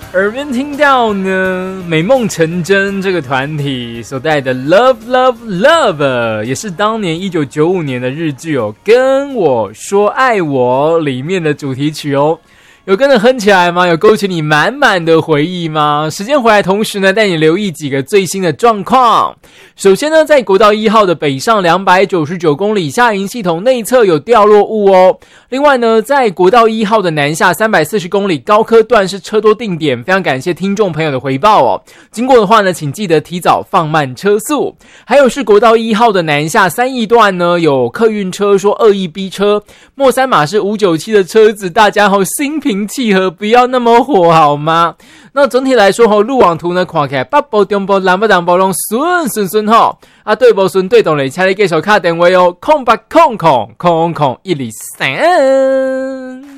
耳边听到呢，美梦成真这个团体所带的 Love Love Love， 也是当年1995年的日剧哦，跟我说爱我里面的主题曲哦。有跟着哼起来吗？有勾起你满满的回忆吗？时间回来同时呢，带你留意几个最新的状况。首先呢，在国道1号的北上299公里下营系统内侧有掉落物哦。另外呢，在国道1号的南下340公里高科段是车多定点，非常感谢听众朋友的回报哦。经过的话呢，请记得提早放慢车速。还有是国道1号的南下3义段呢，有客运车说恶意逼车，末三码是597的车子，大家好心平气和，不要那么火好吗？那整体来说路网图呢，看起来北部、中部、南部、南部都顺对不顺对动嘞，请你继续打电话哦，0800000123。